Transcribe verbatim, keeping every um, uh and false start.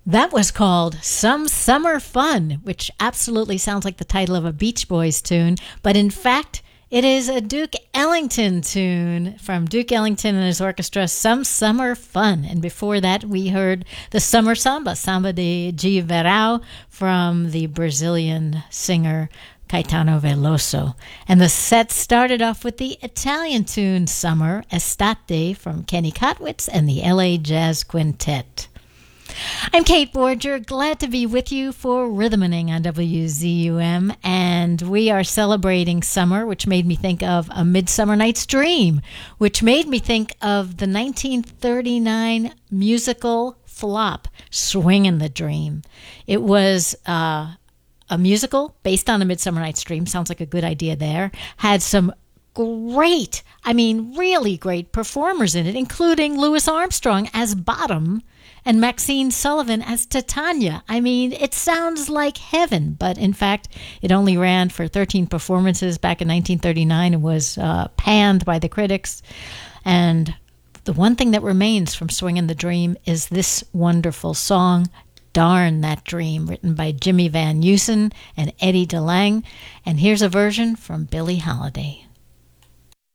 That was called Some Summer Fun, which absolutely sounds like the title of a Beach Boys tune, but in fact, it is a Duke Ellington tune from Duke Ellington and his orchestra, Some Summer Fun. And before that, we heard the Summer Samba, Samba de G. Verão, from the Brazilian singer Caetano Veloso. And the set started off with the Italian tune Summer Estate from Kenny Kotwitz and the L A Jazz Quintet. I'm Kate Borger, glad to be with you for Rhythmaning on W Z U M, and we are celebrating summer, which made me think of A Midsummer Night's Dream, which made me think of the nineteen thirty-nine musical flop, Swingin' the Dream. It was uh, a musical based on A Midsummer Night's Dream, sounds like a good idea there, had some great, I mean really great performers in it, including Louis Armstrong as Bottom, and Maxine Sullivan as Titania. I mean, it sounds like heaven, but in fact, it only ran for thirteen performances back in nineteen thirty-nine and was uh, panned by the critics. And the one thing that remains from Swingin' the Dream is this wonderful song, Darn That Dream, written by Jimmy Van Heusen and Eddie DeLange. And here's a version from Billie Holiday.